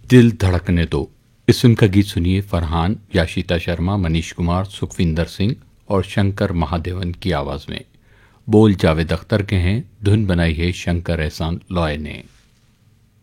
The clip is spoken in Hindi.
दिल धड़कने दो। इस फिल्म का गीत सुनिए फरहान, याशिता शर्मा, मनीष कुमार, सुखविंदर सिंह और शंकर महादेवन की आवाज़ में। बोल जावेद अख्तर के हैं, धुन बनाई है शंकर एहसान लॉय ने।